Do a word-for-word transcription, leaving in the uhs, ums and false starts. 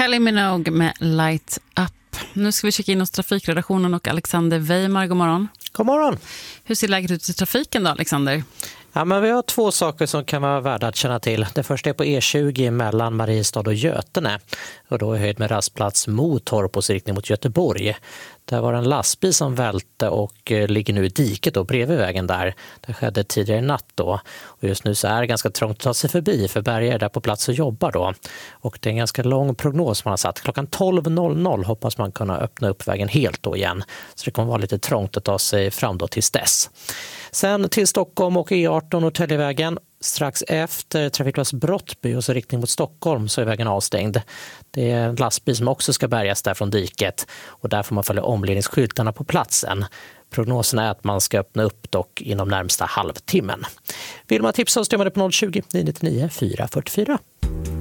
Kylie Minogue med Light Up. Nu ska vi checka in hos trafikredaktionen och Alexander Weimar. God morgon. God morgon. Hur ser läget ut i trafiken då, Alexander? Ja, men vi har två saker som kan vara värda att känna till. Det första är på E tjugo mellan Mariestad och Götene. Och då är höjd med rastplats Motorp och riktning mot Göteborg. Där var en lastbil som välte och ligger nu i diket då, bredvid vägen där. Det skedde tidigare i natt då. Och just nu så är det ganska trångt att ta sig förbi för Berger är där på plats och jobbar då. Och det är en ganska lång prognos man har satt. Klockan tolv noll noll hoppas man kunna öppna upp vägen helt då igen. Så det kommer vara lite trångt att ta sig fram då tills dess. Sen till Stockholm och E arton och Täljevägen. Strax efter trafikplats Brottby och så riktning mot Stockholm så är vägen avstängd. Det är en lastbil som också ska bärgas där från diket och där får man följa omledningsskyltarna på platsen. Prognosen är att man ska öppna upp dock inom närmsta halvtimmen. Vill man tipsa oss, stämmer det på noll tjugo, nio nio nio, fyra fyra fyra.